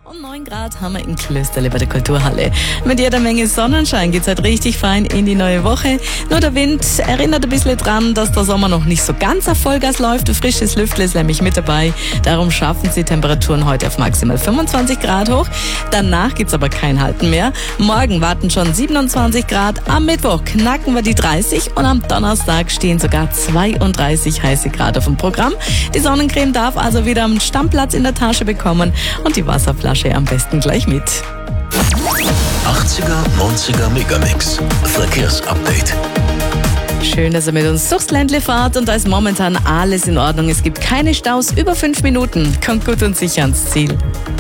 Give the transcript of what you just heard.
Und 9 Grad haben wir in Klösterle bei der Kulturhalle. Mit jeder Menge Sonnenschein geht's halt richtig fein in die neue Woche. Nur der Wind erinnert ein bisschen dran, dass der Sommer noch nicht so ganz auf Vollgas läuft. Frisches Lüftle ist nämlich mit dabei. Darum schaffen sie Temperaturen heute auf maximal 25 Grad hoch. Danach gibt's aber kein Halten mehr. Morgen warten schon 27 Grad. Am Mittwoch knacken wir die 30 und am Donnerstag stehen sogar 32 heiße Grad auf dem Programm. Die Sonnencreme darf also wieder einen Stammplatz in der Tasche bekommen und die Wasserflasche am besten gleich mit. 80er, 90er Megamix. Verkehrsupdate. Schön, dass ihr mit uns durchs Ländle fahrt und da ist momentan alles in Ordnung. Es gibt keine Staus über 5 Minuten. Kommt gut und sicher ans Ziel.